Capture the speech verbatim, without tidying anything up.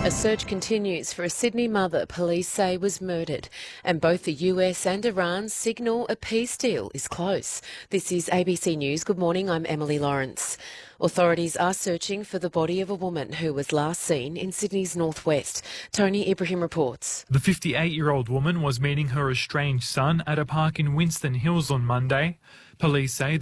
A search continues for a Sydney mother police say was murdered, and both the U S and Iran signal a peace deal is close. This is A B C News. Good morning, I'm Emily Lawrence. Authorities are searching for the body of a woman who was last seen in Sydney's northwest. Tony Ibrahim reports. The fifty-eight-year-old woman was meeting her estranged son at a park in Winston Hills on Monday. Police say